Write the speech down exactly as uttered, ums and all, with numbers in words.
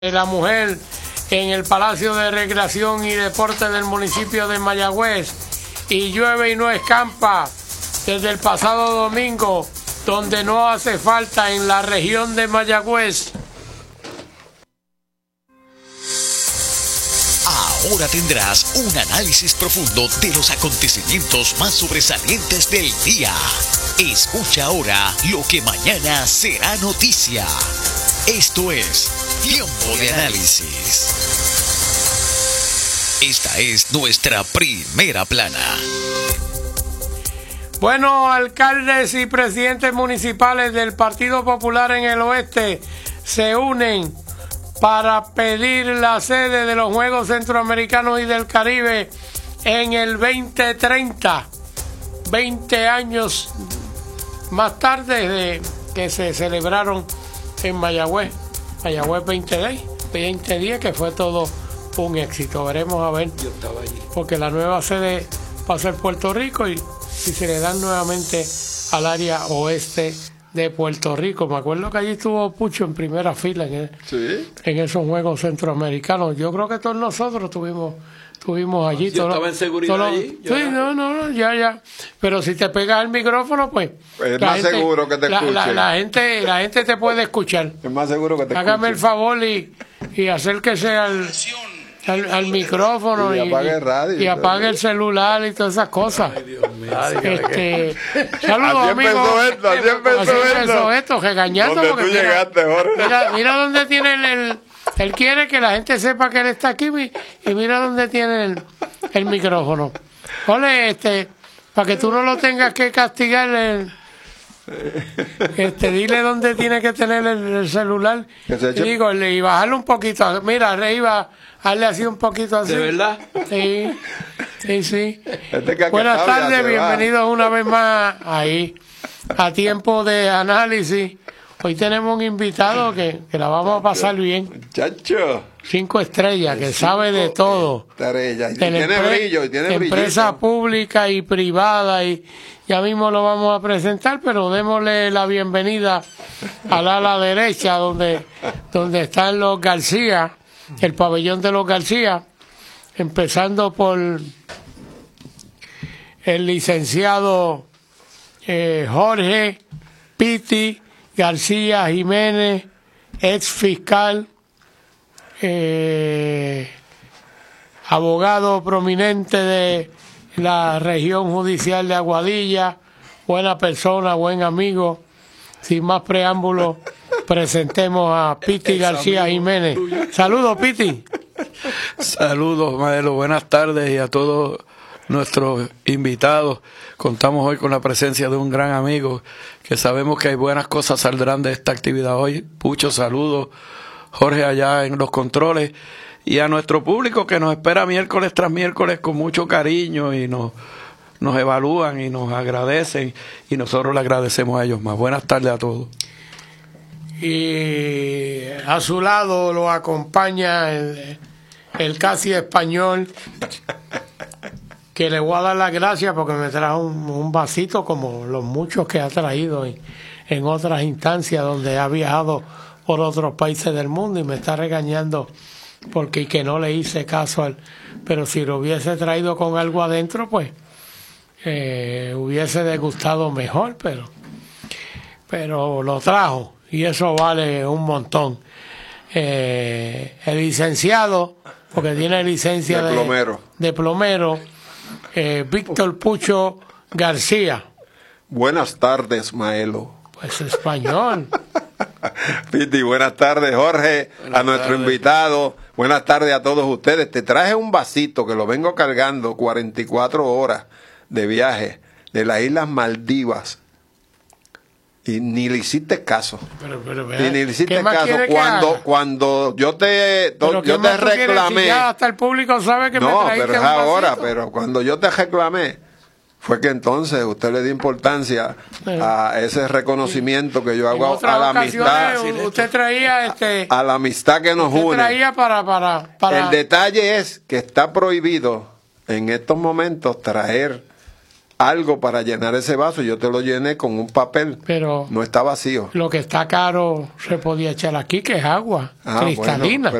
La mujer en el Palacio de Recreación y Deporte del municipio de Mayagüez, y llueve y no escampa desde el pasado domingo, donde no hace falta en la región de Mayagüez. Ahora tendrás un análisis profundo de los acontecimientos más sobresalientes del día. Escucha ahora lo que mañana será noticia. Esto es Tiempo de Análisis. Esta es nuestra primera plana. Bueno, alcaldes y presidentes municipales del Partido Popular en el Oeste se unen para pedir la sede de los Juegos Centroamericanos y del Caribe en el veinte treinta, veinte años más tarde de que se celebraron en Mayagüez. Mayagüez veinte diez, que fue todo un éxito. Veremos a ver. Yo estaba allí. Porque la nueva sede va a ser Puerto Rico y si se le dan nuevamente al área oeste de Puerto Rico. Me acuerdo que allí estuvo Pucho en primera fila en, el, ¿Sí? en esos Juegos Centroamericanos. Yo creo que todos nosotros tuvimos Estuvimos allí. Yo todo, estaba en seguridad todo, allí. Sí, no, no, no, ya, ya. Pero si te pegas el micrófono, pues... Es más gente, seguro que te la, escuche. La, la, gente, la gente te puede escuchar. Es más seguro que te Hágame escuche. el favor y, y acérquese al, al, al micrófono y, y apague el radio. Y apague el celular y todas esas cosas. Ay, Dios mío. Este, saludos, así amigos. empezó esto, así empezó Así empezó esto. esto, regañando. ¿Dónde porque tú mira, llegaste, Jorge? Mira, mira dónde tiene el... el Él quiere que la gente sepa que él está aquí y mira dónde tiene el, el micrófono. Ole, este, para que tú no lo tengas que castigar, el, este, dile dónde tiene que tener el, el celular. Que se eche... Y digo, y bajarle un poquito. Mira, arriba, hazle así un poquito así. ¿De verdad? Sí, sí, sí. Este que Buenas sabe, tardes, bienvenidos una vez más ahí, a Tiempo de Análisis. Hoy tenemos un invitado que, que la vamos a pasar bien. Muchacho. Cinco estrellas, que sabe de todo. Estrellas. Y De tiene empre- brillo, y tiene brillo. Empresa pública y privada, y ya mismo lo vamos a presentar, pero démosle la bienvenida al ala derecha, donde, donde están los García, el pabellón de los García, empezando por el licenciado eh, Jorge Piti García Jiménez, ex fiscal, eh, abogado prominente de la región judicial de Aguadilla, buena persona, buen amigo. Sin más preámbulos, presentemos a Piti García Jiménez. Saludos, Piti. Saludos, Maelo. Buenas tardes y a todos nuestros invitados. Contamos hoy con la presencia de un gran amigo que sabemos que hay buenas cosas saldrán de esta actividad hoy. Muchos saludos, Jorge, allá en los controles, y a nuestro público que nos espera miércoles tras miércoles con mucho cariño y nos, nos evalúan y nos agradecen, y nosotros le agradecemos a ellos más. Buenas tardes a todos. Y a su lado lo acompaña el, el casi español, que le voy a dar las gracias porque me trajo un, un vasito como los muchos que ha traído en, en otras instancias donde ha viajado por otros países del mundo, y me está regañando porque que no le hice caso al, pero si lo hubiese traído con algo adentro, pues eh, hubiese degustado mejor, pero pero lo trajo y eso vale un montón. Eh, el licenciado, porque tiene licencia de de plomero, de plomero Eh, Víctor Pucho García. Buenas tardes, Maelo. Pues español. Piti, buenas tardes, Jorge, buenas a nuestro tardes. Invitado. Buenas tardes a todos ustedes. Te traje un vasito que lo vengo cargando cuarenta y cuatro horas de viaje de las Islas Maldivas. Y ni le hiciste caso. Pero, pero, y ni le hiciste caso cuando cuando yo te to, yo te reclamé. Si ya hasta el público sabe que no, me pero es ahora, pero cuando yo te reclamé fue que entonces usted le dio importancia pero, a ese reconocimiento que yo hago a la amistad. Usted traía este a, a la amistad que nos une. Traía para, para, para... El detalle es que está prohibido en estos momentos traer algo para llenar ese vaso. Yo te lo llené con un papel. Pero no está vacío. Lo que está caro se podía echar aquí, que es agua ah, cristalina. Bueno,